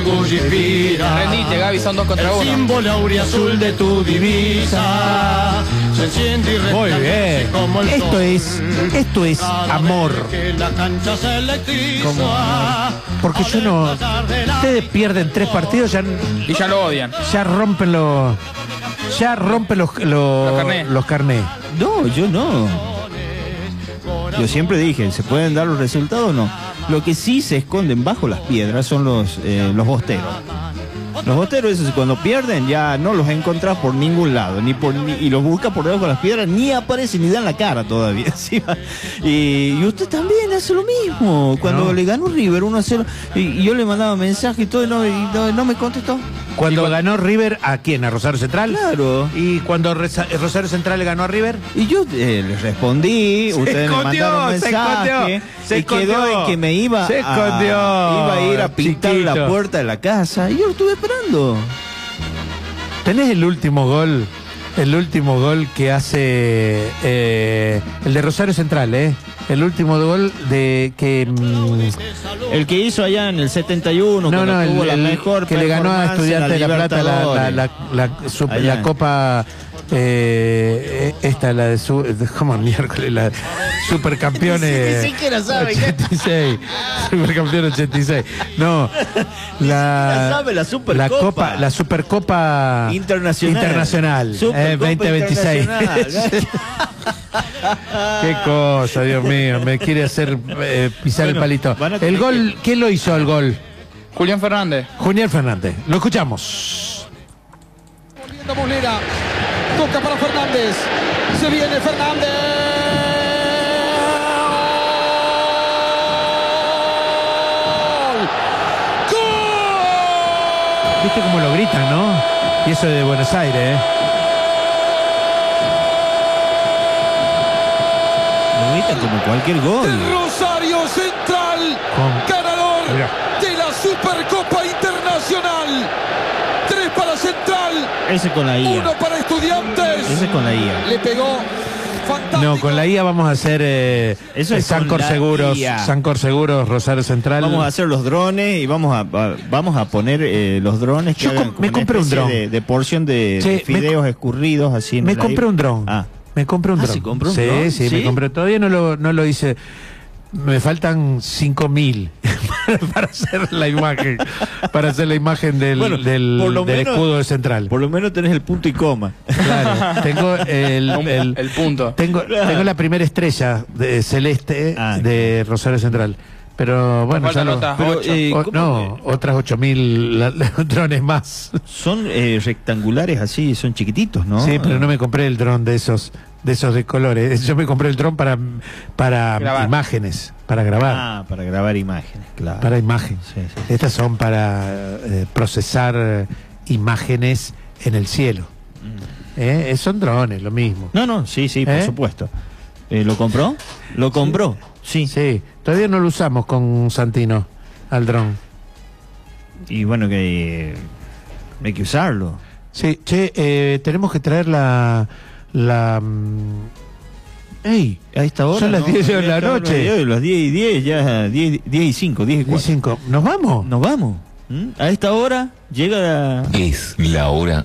Rendite, Gaby, son 2 contra 1. Símbolo auriazul de tu divisa. Se enciende y Muy bien. como el Esto es amor. que la cancha se electriza. Porque yo no. Ustedes pierden 3 partidos, Y ya lo odian. ya rompen los. Ya rompen los carnés. No, yo no. Yo siempre dije, ¿se pueden dar los resultados o no? Lo que sí se esconden bajo las piedras son los bosteros. Los bosteros, esos cuando pierden ya no los encontrás por ningún lado, y los buscas por debajo de las piedras, ni aparecen ni dan la cara todavía. encima. Y usted también hace lo mismo. Cuando le ganó River 1-0, y yo le mandaba mensaje y todo, y no me contestó. Cuando ganó River, ¿a quién? ¿A Rosario Central? Claro. Y cuando Rosario Central le ganó a River. Y yo les respondí, ustedes me mandaron mensaje, y quedó en que me iba a ir a pintar la puerta de la casa, y yo lo estuve esperando. ¿Tenés el último gol? El último gol que hace el de Rosario Central, el último gol de que el que hizo allá en el 71, no, tuvo la mejor que le ganó a Estudiantes de La Plata la Copa esta, la de ¿cómo miércoles? La Supercampeones. Ni siquiera sabe 86. Supercampeón 86. No, la Supercopa. La Supercopa Internacional. Supercopa 2026. Qué cosa, Dios mío. Me quiere hacer pisar el palito. El gol, ¿quién lo hizo el gol? Julián Fernández. Julián Fernández. Lo escuchamos. Volviendo Muslera. Toca para Fernández. Se viene Fernández. ¡Gol! ¿Viste cómo lo gritan, no? Y eso es de Buenos Aires, Lo gritan como cualquier gol. El Rosario Central. Ganador de la Supercopa Internacional. 3 para Central. Ese con la IA. 1 para Estudiantes. Ese con la IA. Le pegó. Fantástico. No, con la IA vamos a hacer Eso es Sancor con la Seguros, IA. Sancor Seguros, Rosario Central. Vamos a hacer los drones y vamos a poner los drones que Yo hagan me como compré una un dron. especie de porción de fideos escurridos así en Me el compré aire. un dron. Me compré un dron. ¿sí compró un dron? Sí, ¿Sí? me compré. Todavía no lo hice. Me faltan 5.000 para hacer la imagen. Para hacer la imagen del escudo de Central. Por lo menos tenés el punto y coma. Claro, tengo El punto. Tengo la primera estrella celeste de Rosario Central. Pero bueno, Faltan otras 8. Otras 8.000 drones más. Son rectangulares así, son chiquititos, ¿no? Sí, pero no me compré el dron de esos de colores. Yo me compré el dron para imágenes, para grabar. Ah, para grabar imágenes, claro. Para imagen. Sí. Estas son para procesar imágenes en el cielo. Son drones, lo mismo. No, sí, por supuesto. ¿Lo compró? ¿Lo compró? Sí. Sí, todavía no lo usamos con Santino, al dron. Y bueno, que hay que usarlo. Sí, tenemos que traer ¡Ey! A esta hora. Son las 10 de la noche. Las 10 y 10, ya 10 y 5, 10 y 4. 5. ¿Nos vamos? Nos vamos. A esta hora llega Es la hora.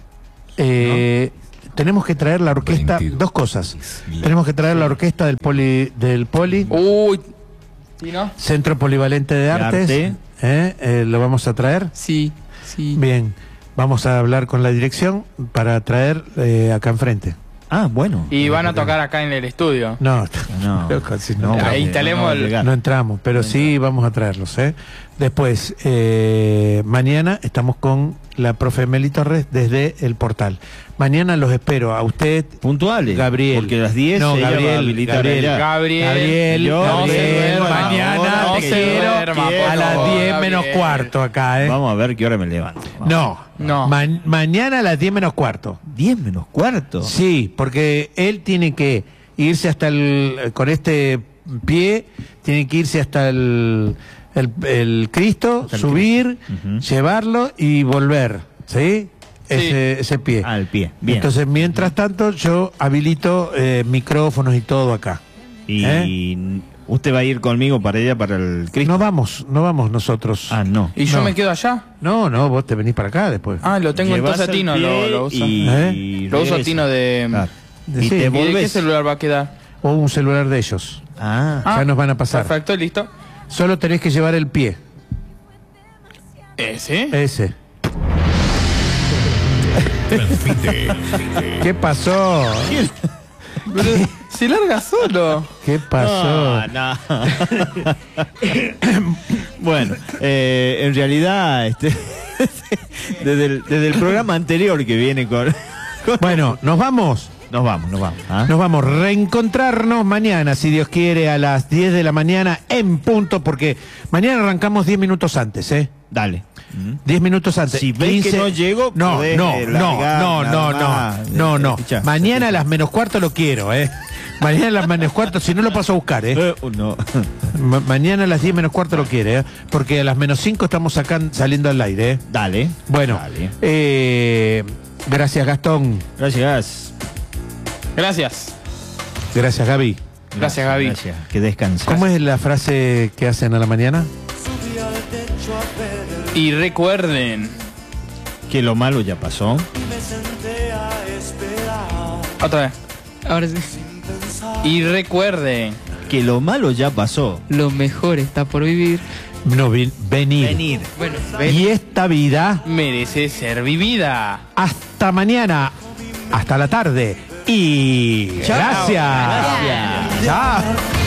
Tenemos que traer la orquesta, 22. dos cosas. Tenemos que traer la orquesta del Poli, Uy. ¿Sí, no? Centro Polivalente de Artes. ¿Lo vamos a traer? Sí. Bien, vamos a hablar con la dirección para traer acá enfrente. Ah, bueno. Y van a tocar acá en el estudio. No, Ahí instalemos no entramos, pero sí vamos a traerlos. Después, mañana estamos con la profe Meli Torres desde el portal. Mañana los espero a usted. Puntuales. Gabriel. Porque a las 10 no, ella Gabriel, va a habilitar Gabriel, mañana te quiero a las 10 menos cuarto acá, Vamos a ver qué hora me levanto. No. Mañana a las 10 menos cuarto. ¿10 menos cuarto? Sí, porque él tiene que irse hasta con este pie, tiene que irse hasta el Cristo, hasta subir, llevarlo y volver, ¿sí? Ese pie. Ah, el pie. Bien. Entonces, mientras tanto, yo habilito micrófonos y todo acá. Y ¿Usted va a ir conmigo para allá, para el Cristo? No vamos nosotros. Ah, no. ¿Y yo No. me quedo allá? No, vos te venís para acá después. Ah, lo tengo Llevas entonces a Tino, el pie lo uso. y Lo uso a regresa. Tino de... Claro. Sí. Y te ¿Y de ¿Y de qué volvés. celular va a quedar? O un celular de ellos. Ah, Ya nos van a pasar. Perfecto, listo. Solo tenés que llevar el pie. ¿Ese? Ese. ¿Qué pasó? Pero se larga solo. ¿Qué pasó? no. Bueno, en realidad, desde el programa anterior que viene con... Bueno, nos vamos. Nos vamos. ¿Ah? Nos vamos a reencontrarnos mañana, si Dios quiere, a las 10 de la mañana en punto, porque mañana arrancamos 10 minutos antes, ¿eh? Dale. 10 minutos antes. Si ves que no llego, no, podés largar, no. escuchá. Mañana a las menos cuarto lo quiero, ¿eh? Mañana a las menos cuarto, si no lo paso a buscar, ¿eh? No. Mañana a las 10 menos cuarto lo quiere, ¿eh? Porque a las menos 5 estamos acá saliendo al aire, ¿eh? Dale. Bueno, Dale. Gracias Gastón, Gracias. Gracias. gracias Gaby. Gracias, Gaby. Gracias. Que descanses. ¿Cómo es la frase que hacen a la mañana? Y recuerden... Que lo malo ya pasó. Otra vez. Ahora sí. Y recuerden... Que lo malo ya pasó. Lo mejor está por vivir. No, venir. Bueno, Y esta vida, merece ser vivida. hasta mañana, hasta la tarde. Y Chao. gracias. Gracias. Chao.